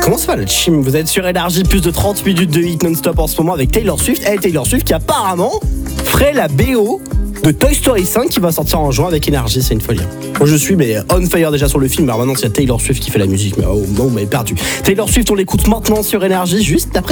Comment ça va la team? Vous êtes sur Énergie, plus de 30 minutes de hit non-stop en ce moment avec Taylor Swift. Et Taylor Swift qui apparemment ferait la BO de Toy Story 5 qui va sortir en juin avec Énergie, c'est une folie. Moi je suis on fire déjà sur le film, alors maintenant c'est Taylor Swift qui fait la musique, mais on m'avait perdu. Taylor Swift, on l'écoute maintenant sur Énergie juste après.